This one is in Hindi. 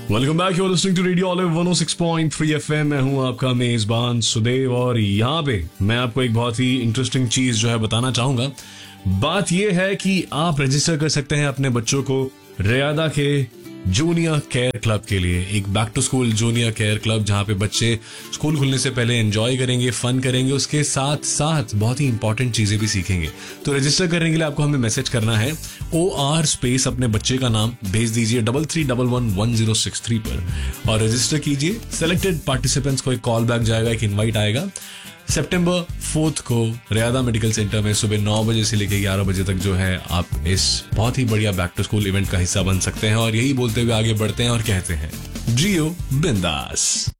Welcome back, you are listening to radio olive 106.3 FM. मैं हूं आपका मेजबान सुदेव और यहाँ पे मैं आपको एक बहुत ही इंटरेस्टिंग चीज जो है बताना चाहूंगा। बात यह है कि आप रजिस्टर कर सकते हैं अपने बच्चों को रियादा के जूनियर केयर क्लब के लिए। एक back to school junior care club जहां पे बच्चे स्कूल खुलने से पहले एंजॉय करेंगे, फन करेंगे, उसके साथ साथ बहुत ही इंपॉर्टेंट चीजें भी सीखेंगे। तो रजिस्टर करने के लिए आपको हमें मैसेज करना है OR स्पेस अपने बच्चे का नाम भेज दीजिए 33111063 पर और रजिस्टर कीजिए। सेलेक्टेड पार्टिसिपेंट्स को एक कॉल बैक जाएगा, एक इन्वाइट आएगा। सितंबर 4 को रियादा मेडिकल सेंटर में सुबह 9 बजे से लेकर 11 बजे तक जो है आप इस बहुत ही बढ़िया बैक टू स्कूल इवेंट का हिस्सा बन सकते हैं। और यही बोलते हुए आगे बढ़ते हैं और कहते हैं जियो बिंदास।